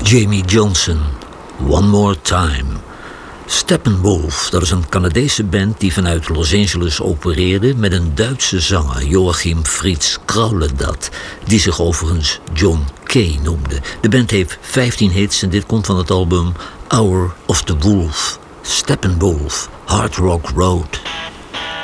Jamie Johnson, One More Time. Steppenwolf, dat is een Canadese band die vanuit Los Angeles opereerde met een Duitse zanger, Joachim Fritz Krauledat, die zich overigens John Kay noemde. De band heeft 15 hits en dit komt van het album Hour of the Wolf. Steppenwolf, Hard Rock Road.